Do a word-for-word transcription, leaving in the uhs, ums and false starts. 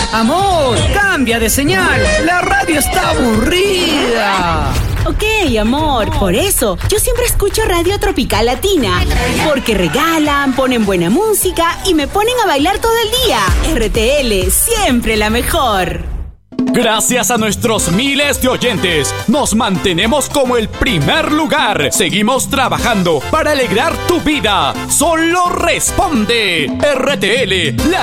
Amor, cambia de señal. La radio está aburrida. Ok, amor, por eso yo siempre escucho Radio Tropical Latina, porque regalan, ponen buena música y me ponen a bailar todo el día. R T L, siempre la mejor. Gracias a nuestros miles de oyentes, nos mantenemos como el primer lugar. Seguimos trabajando para alegrar tu vida. Solo responde. R T L, la